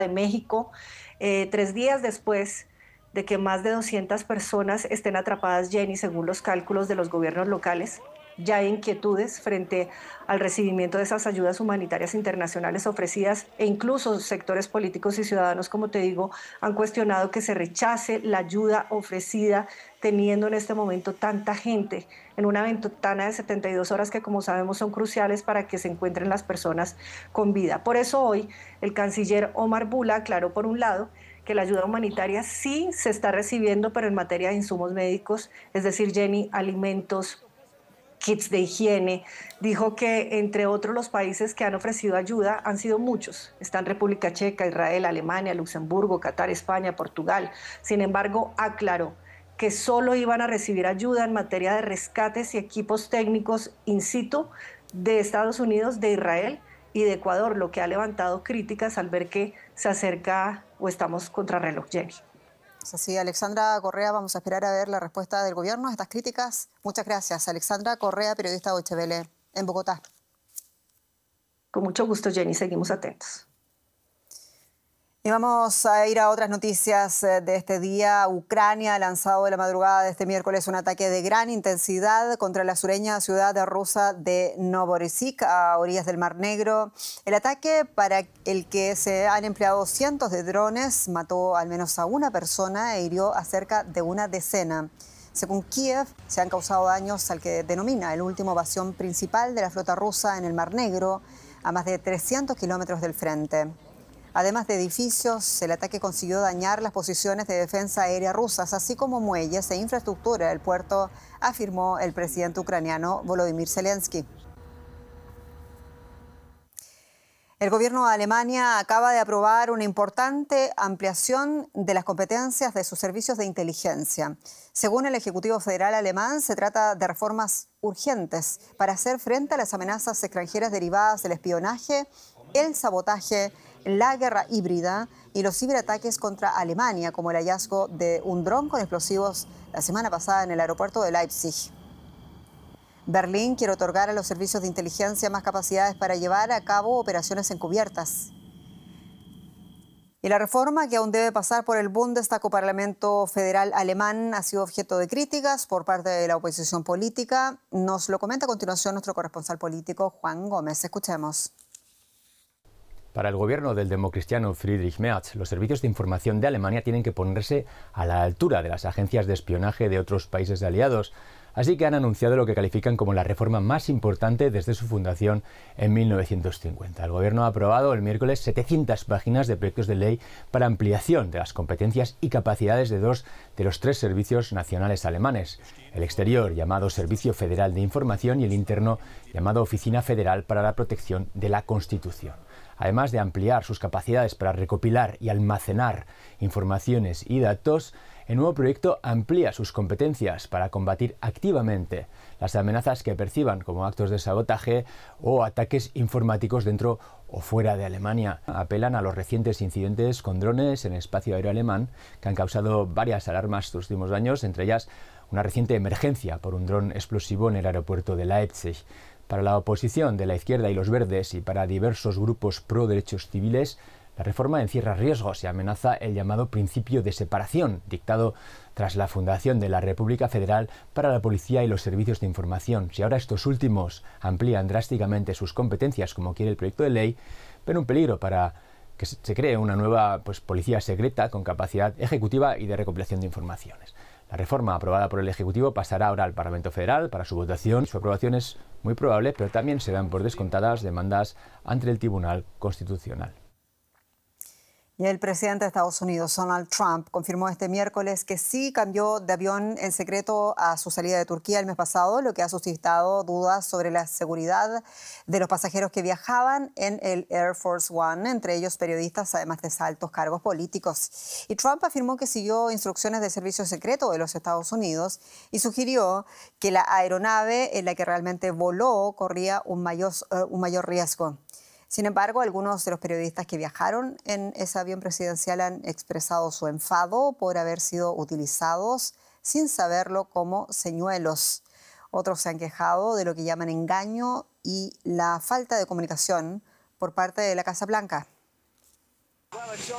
de México, 3 días después de que más de 200 personas estén atrapadas, Jenny, según los cálculos de los gobiernos locales. Ya hay inquietudes frente al recibimiento de esas ayudas humanitarias internacionales ofrecidas e incluso sectores políticos y ciudadanos, como te digo, han cuestionado que se rechace la ayuda ofrecida teniendo en este momento tanta gente en una ventana de 72 horas que, como sabemos, son cruciales para que se encuentren las personas con vida. Por eso hoy el canciller Omar Bula aclaró, por un lado, que la ayuda humanitaria sí se está recibiendo, pero en materia de insumos médicos, es decir, Jenny, alimentos, kits de higiene. Dijo que, entre otros, los países que han ofrecido ayuda han sido muchos. Están República Checa, Israel, Alemania, Luxemburgo, Qatar, España, Portugal. Sin embargo, aclaró que solo iban a recibir ayuda en materia de rescates y equipos técnicos in situ de Estados Unidos, de Israel y de Ecuador, lo que ha levantado críticas al ver que se acerca o estamos contrarreloj, Jenny. Es así, Alexandra Correa, vamos a esperar a ver la respuesta del gobierno a estas críticas. Muchas gracias. Alexandra Correa, periodista de Deutsche Welle en Bogotá. Con mucho gusto, Jenny, seguimos atentos. Y vamos a ir a otras noticias de este día. Ucrania ha lanzado de la madrugada de este miércoles un ataque de gran intensidad contra la sureña ciudad rusa de Novorossiysk, a orillas del Mar Negro. El ataque, para el que se han empleado cientos de drones, mató al menos a una persona e hirió a cerca de una decena. Según Kiev, se han causado daños al que denomina el último bastión principal de la flota rusa en el Mar Negro, a más de 300 kilómetros del frente. Además de edificios, el ataque consiguió dañar las posiciones de defensa aérea rusas, así como muelles e infraestructura del puerto, afirmó el presidente ucraniano Volodymyr Zelensky. El gobierno de Alemania acaba de aprobar una importante ampliación de las competencias de sus servicios de inteligencia. Según el Ejecutivo Federal alemán, se trata de reformas urgentes para hacer frente a las amenazas extranjeras derivadas del espionaje, el sabotaje, la guerra híbrida y los ciberataques contra Alemania, como el hallazgo de un dron con explosivos la semana pasada en el aeropuerto de Leipzig. Berlín quiere otorgar a los servicios de inteligencia más capacidades para llevar a cabo operaciones encubiertas. Y la reforma, que aún debe pasar por el Bundestag o Parlamento Federal alemán, ha sido objeto de críticas por parte de la oposición política. Nos lo comenta a continuación nuestro corresponsal político, Juan Gómez. Escuchemos. Para el gobierno del democristiano Friedrich Merz, los servicios de información de Alemania tienen que ponerse a la altura de las agencias de espionaje de otros países aliados. Así que han anunciado lo que califican como la reforma más importante desde su fundación en 1950. El gobierno ha aprobado el miércoles 700 páginas de proyectos de ley para ampliación de las competencias y capacidades de dos de los tres servicios nacionales alemanes: el exterior, llamado Servicio Federal de Información, y el interno, llamado Oficina Federal para la Protección de la Constitución. Además de ampliar sus capacidades para recopilar y almacenar informaciones y datos, el nuevo proyecto amplía sus competencias para combatir activamente las amenazas que perciban como actos de sabotaje o ataques informáticos dentro o fuera de Alemania. Apelan a los recientes incidentes con drones en el espacio aéreo alemán, que han causado varias alarmas estos últimos años, entre ellas una reciente emergencia por un dron explosivo en el aeropuerto de Leipzig. Para la oposición de la izquierda y los verdes, y para diversos grupos pro derechos civiles, la reforma encierra riesgos y amenaza el llamado principio de separación, dictado tras la fundación de la República Federal para la Policía y los Servicios de Información. Si ahora estos últimos amplían drásticamente sus competencias, como quiere el proyecto de ley, ven un peligro para que se cree una nueva policía secreta con capacidad ejecutiva y de recopilación de informaciones. La reforma aprobada por el Ejecutivo pasará ahora al Parlamento Federal para su votación. Su aprobación es muy probable, pero también se dan por descontadas demandas ante el Tribunal Constitucional. Y el presidente de Estados Unidos, Donald Trump, confirmó este miércoles que sí cambió de avión en secreto a su salida de Turquía el mes pasado, lo que ha suscitado dudas sobre la seguridad de los pasajeros que viajaban en el Air Force One, entre ellos periodistas, además de altos cargos políticos. Y Trump afirmó que siguió instrucciones de servicio secreto de los Estados Unidos y sugirió que la aeronave en la que realmente voló corría un mayor riesgo. Sin embargo, algunos de los periodistas que viajaron en ese avión presidencial han expresado su enfado por haber sido utilizados sin saberlo como señuelos. Otros se han quejado de lo que llaman engaño y la falta de comunicación por parte de la Casa Blanca.